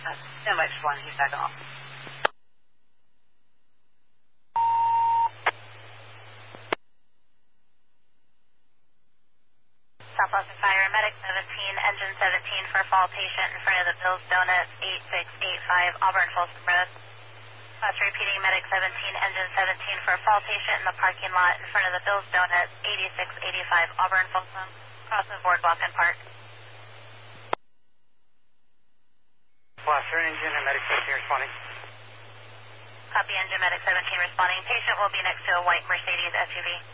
Standby 1, he's back off. South Boston Fire, Medic 17, Engine 17 for fall patient in front of the Bill's Donuts, 8685 Auburn Folsom Road. Repeating, Medic 17, Engine 17 for fall patient in the parking lot in front of the Bill's Donuts, 8685 Auburn Folsom, cross the boardwalk and park. Blaster Engine and Medic 17 responding. Copy, Engine Medic 17 responding. Patient will be next to a white Mercedes SUV.